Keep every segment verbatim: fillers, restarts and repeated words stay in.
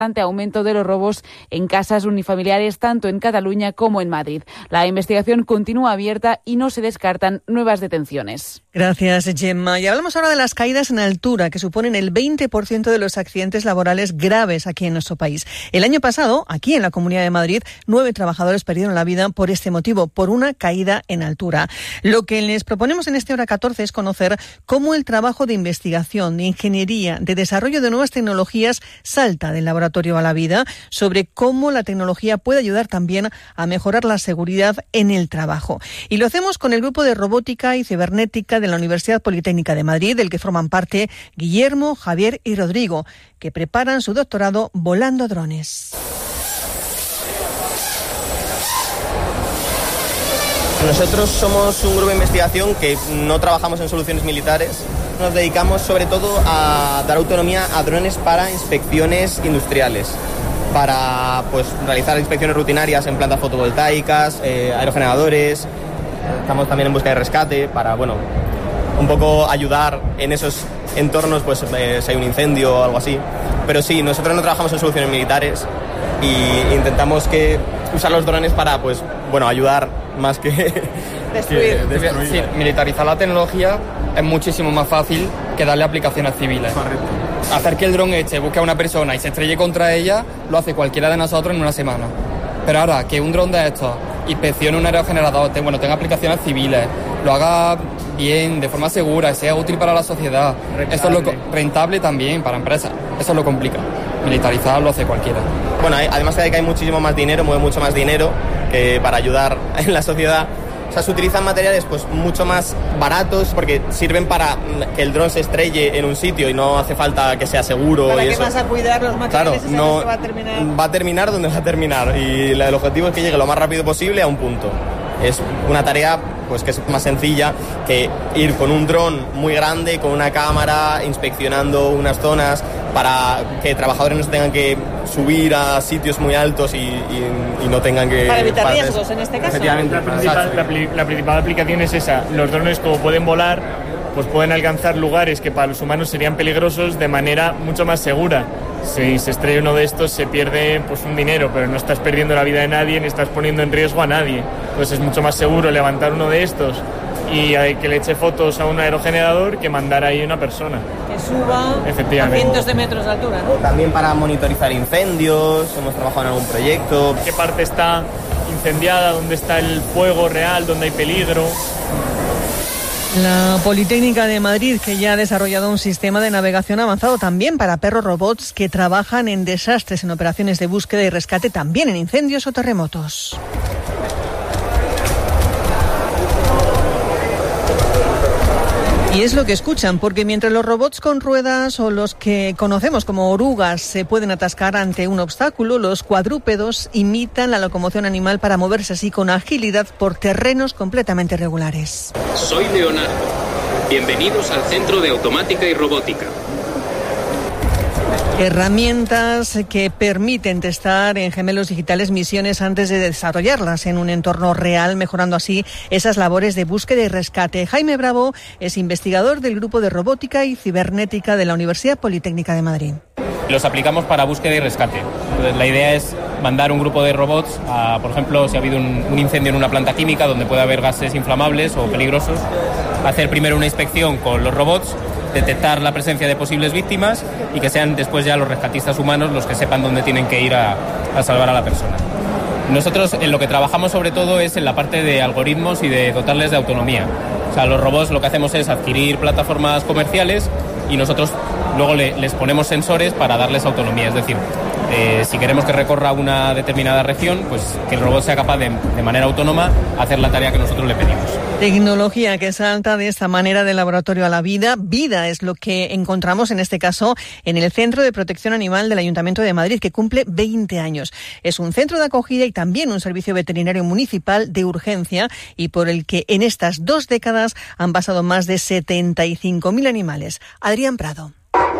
aumento de los robos en casas unifamiliares tanto en Cataluña como en Madrid. La investigación continúa abierta y no se descartan nuevas detenciones. Gracias, Gemma. Y hablamos ahora de las caídas en altura, que suponen el veinte por ciento de los accidentes laborales graves aquí en nuestro país. El año pasado, aquí en la Comunidad de Madrid, nueve trabajadores perdieron la vida por este motivo, por una caída en altura. Lo que les proponemos en este Hora catorce es conocer cómo el trabajo de investigación, de ingeniería, de desarrollo de nuevas tecnologías salta del laboratorio a la vida, sobre cómo la tecnología puede ayudar también a mejorar la seguridad en el trabajo. Y lo hacemos con el grupo de robótica y cibernética de la Universidad Politécnica de Madrid, del que forman parte Guillermo, Javier y Rodrigo, que preparan su doctorado volando drones. Nosotros somos un grupo de investigación que no trabajamos en soluciones militares. Nos dedicamos sobre todo a dar autonomía a drones para inspecciones industriales, para pues realizar inspecciones rutinarias en plantas fotovoltaicas, eh, aerogeneradores. Estamos también en busca de rescate para, bueno, un poco ayudar en esos entornos, pues eh, si hay un incendio o algo así. Pero sí, nosotros no trabajamos en soluciones militares y intentamos que usar los drones para, pues, bueno, ayudar más que destruir. Que destruir. Sí, militarizar la tecnología es muchísimo más fácil que darle aplicaciones civiles. Correcto. Hacer que el dron eche, busque a una persona y se estrelle contra ella, lo hace cualquiera de nosotros en una semana. Pero ahora, que un dron de estos inspeccione un aerogenerador, bueno, tenga aplicaciones civiles, lo haga bien, de forma segura, sea útil para la sociedad, rentable. Eso es lo rentable también para empresas, eso lo complica. Militarizar lo hace cualquiera. Bueno, además de que hay muchísimo más dinero, mueve mucho más dinero que para ayudar en la sociedad. O sea, se utilizan materiales pues mucho más baratos porque sirven para que el dron se estrelle en un sitio y no hace falta que sea seguro. ¿Para y qué eso. vas a cuidar los materiales? Claro, no, que va a terminar? Va a terminar donde va a terminar y el objetivo es que llegue lo más rápido posible a un punto. Es una tarea pues que es más sencilla que ir con un dron muy grande, con una cámara, inspeccionando unas zonas para que trabajadores no se tengan que subir a sitios muy altos y, y, y no tengan que... Para evitar para riesgos en este caso. Efectivamente, la principal, la, la principal aplicación es esa. Los drones, como pueden volar, pues pueden alcanzar lugares que para los humanos serían peligrosos de manera mucho más segura. Si se estrella uno de estos se pierde pues un dinero, pero no estás perdiendo la vida de nadie ni estás poniendo en riesgo a nadie. Entonces es mucho más seguro levantar uno de estos y que le eche fotos a un aerogenerador que mandar ahí una persona. Que suba a cientos de metros de altura, ¿no? También para monitorizar incendios, hemos trabajado en algún proyecto. ¿Qué parte está incendiada? ¿Dónde está el fuego real? ¿Dónde hay peligro? La Politécnica de Madrid, que ya ha desarrollado un sistema de navegación avanzado también para perros robots que trabajan en desastres, en operaciones de búsqueda y rescate, también en incendios o terremotos. Y es lo que escuchan, porque mientras los robots con ruedas o los que conocemos como orugas se pueden atascar ante un obstáculo, los cuadrúpedos imitan la locomoción animal para moverse así con agilidad por terrenos completamente regulares. Soy Leonardo. Bienvenidos al Centro de Automática y Robótica. Herramientas que permiten testar en gemelos digitales misiones antes de desarrollarlas en un entorno real, mejorando así esas labores de búsqueda y rescate. Jaime Bravo es investigador del Grupo de Robótica y Cibernética de la Universidad Politécnica de Madrid. Los aplicamos para búsqueda y rescate. Entonces, la idea es mandar un grupo de robots a, por ejemplo, si ha habido un, un incendio en una planta química donde puede haber gases inflamables o peligrosos, hacer primero una inspección con los robots, detectar la presencia de posibles víctimas y que sean después ya los rescatistas humanos los que sepan dónde tienen que ir a, a salvar a la persona. Nosotros en lo que trabajamos sobre todo es en la parte de algoritmos y de dotarles de autonomía. O sea, los robots lo que hacemos es adquirir plataformas comerciales y nosotros luego le, les ponemos sensores para darles autonomía. Es decir, eh, si queremos que recorra una determinada región, pues que el robot sea capaz de, de manera autónoma hacer la tarea que nosotros le pedimos. Tecnología que salta de esta manera del laboratorio a la vida. Vida es lo que encontramos en este caso en el Centro de Protección Animal del Ayuntamiento de Madrid, que cumple veinte años. Es un centro de acogida y también un servicio veterinario municipal de urgencia y por el que en estas dos décadas han pasado más de setenta y cinco mil animales. Adrián Prado.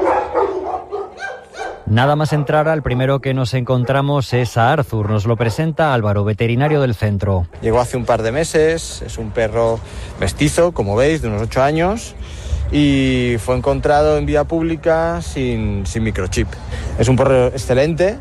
Nada más entrar, al primero que nos encontramos es a Arthur. Nos lo presenta Álvaro, veterinario del centro. Llegó hace un par de meses, es un perro mestizo, como veis, de unos ocho años. y fue encontrado en vía pública sin, sin microchip. Es un perro excelente.